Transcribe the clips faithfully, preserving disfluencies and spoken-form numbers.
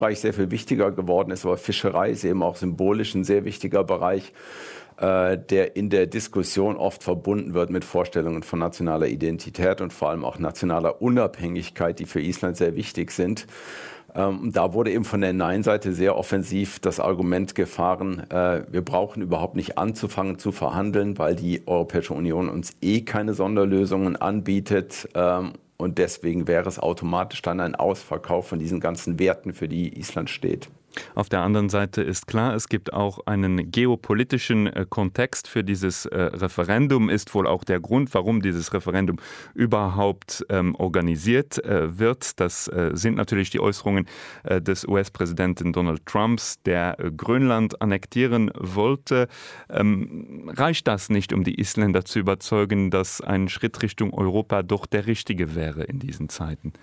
Bereich sehr viel wichtiger geworden ist, aber Fischerei ist eben auch symbolisch ein sehr wichtiger Bereich, äh, der in der Diskussion oft verbunden wird mit Vorstellungen von nationaler Identität und vor allem auch nationaler Unabhängigkeit, die für Island sehr wichtig sind. Ähm, da wurde eben von der Nein-Seite sehr offensiv das Argument gefahren, äh, wir brauchen überhaupt nicht anzufangen zu verhandeln, weil die Europäische Union uns eh keine Sonderlösungen anbietet. Ähm, und deswegen wäre es automatisch dann ein Ausverkauf von diesen ganzen Werten, für die Island steht. Auf der anderen Seite ist klar, es gibt auch einen geopolitischen äh, Kontext für dieses äh, Referendum, ist wohl auch der Grund, warum dieses Referendum überhaupt ähm, organisiert äh, wird. Das äh, sind natürlich die Äußerungen äh, des U S-Präsidenten Donald Trumps, der äh, Grönland annektieren wollte. Ähm, reicht das nicht, um die Isländer zu überzeugen, dass ein Schritt Richtung Europa doch der richtige wäre in diesen Zeiten?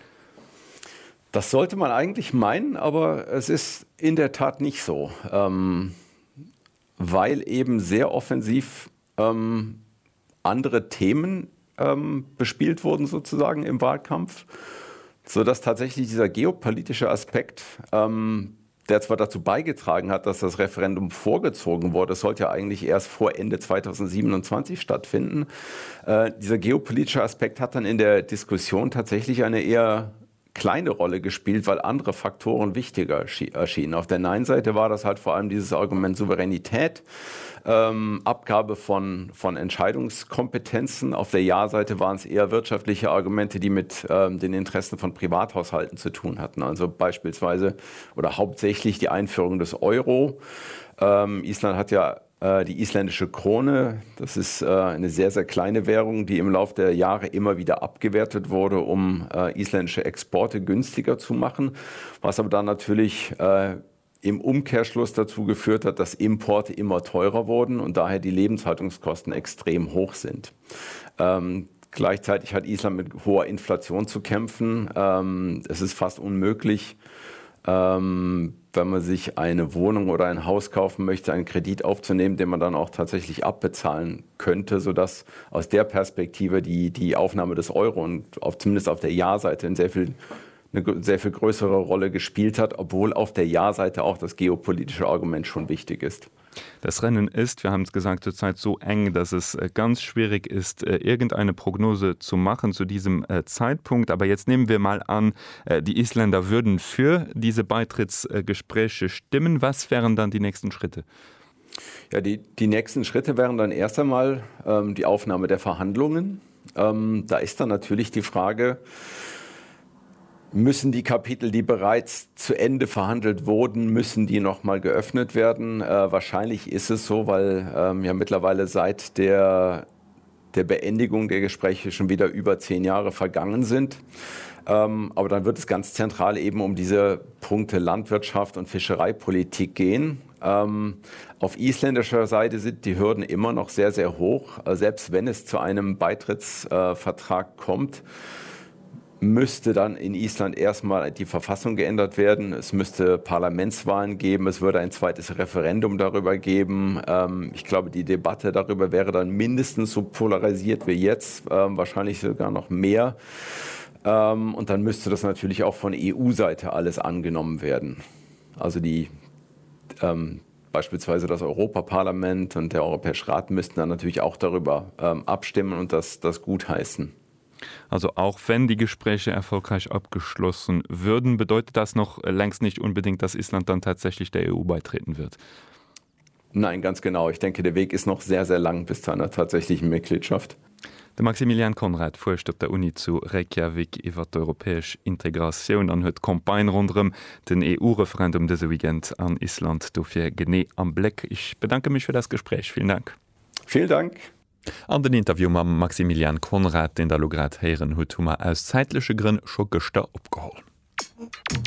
Das sollte man eigentlich meinen, aber es ist in der Tat nicht so, ähm, weil eben sehr offensiv ähm, andere Themen ähm, bespielt wurden sozusagen im Wahlkampf, sodass tatsächlich dieser geopolitische Aspekt, ähm, der zwar dazu beigetragen hat, dass das Referendum vorgezogen wurde, es sollte ja eigentlich erst vor Ende zweitausendsiebenundzwanzig stattfinden, äh, dieser geopolitische Aspekt hat dann in der Diskussion tatsächlich eine eher kleine Rolle gespielt, weil andere Faktoren wichtiger erschienen. Auf der Nein-Seite war das halt vor allem dieses Argument Souveränität, ähm, Abgabe von, von Entscheidungskompetenzen. Auf der Ja-Seite waren es eher wirtschaftliche Argumente, die mit ähm, den Interessen von Privathaushalten zu tun hatten. Also beispielsweise oder hauptsächlich die Einführung des Euro. Ähm, Island hat ja die isländische Krone, das ist eine sehr, sehr kleine Währung, die im Laufe der Jahre immer wieder abgewertet wurde, um isländische Exporte günstiger zu machen, was aber dann natürlich im Umkehrschluss dazu geführt hat, dass Importe immer teurer wurden und daher die Lebenshaltungskosten extrem hoch sind. Ähm, gleichzeitig hat Island mit hoher Inflation zu kämpfen. Ähm, es ist fast unmöglich, ähm, wenn man sich eine Wohnung oder ein Haus kaufen möchte, einen Kredit aufzunehmen, den man dann auch tatsächlich abbezahlen könnte, sodass aus der Perspektive die, die Aufnahme des Euro und auf, zumindest auf der Ja-Seite ein sehr viel, eine sehr viel größere Rolle gespielt hat, obwohl auf der Ja-Seite auch das geopolitische Argument schon wichtig ist. Das Rennen ist, wir haben es gesagt, zurzeit so eng, dass es ganz schwierig ist, irgendeine Prognose zu machen zu diesem Zeitpunkt. Aber jetzt nehmen wir mal an, die Isländer würden für diese Beitrittsgespräche stimmen. Was wären dann die nächsten Schritte? Ja, die, die nächsten Schritte wären dann erst einmal ähm, die Aufnahme der Verhandlungen. Ähm, da ist dann natürlich die Frage, müssen die Kapitel, die bereits zu Ende verhandelt wurden, müssen die nochmal geöffnet werden? Äh, wahrscheinlich ist es so, weil ähm, ja mittlerweile seit der, der Beendigung der Gespräche schon wieder über zehn Jahre vergangen sind. Ähm, aber dann wird es ganz zentral eben um diese Punkte Landwirtschaft und Fischereipolitik gehen. Ähm, auf isländischer Seite sind die Hürden immer noch sehr, sehr hoch. Äh, selbst wenn es zu einem Beitrittsvertrag äh, kommt, müsste dann in Island erstmal die Verfassung geändert werden. Es müsste Parlamentswahlen geben. Es würde ein zweites Referendum darüber geben. Ähm, ich glaube, die Debatte darüber wäre dann mindestens so polarisiert wie jetzt, ähm, wahrscheinlich sogar noch mehr. Ähm, und dann müsste das natürlich auch von E U-Seite alles angenommen werden. Also die ähm, beispielsweise das Europaparlament und der Europäische Rat müssten dann natürlich auch darüber ähm, abstimmen und das, das gutheißen. Also auch wenn die Gespräche erfolgreich abgeschlossen würden, bedeutet das noch längst nicht unbedingt, dass Island dann tatsächlich der E U beitreten wird? Nein, ganz genau. Ich denke, der Weg ist noch sehr, sehr lang bis zu einer tatsächlichen Mitgliedschaft. Der Maximilian Konrad forscht op der Uni zu Reykjavik iwwer d'europäesch Integrationun an huet Kompagne rundrem den E U-Referendum dese Weekend an Island dofir gené am Blick. Ich bedanke mich für das Gespräch. Vielen Dank. Vielen Dank. An den Interview mam Maximilian Konrad, den der Lograt heieren huet hummer aus zeitliche Grinn scho gëster opgeholt.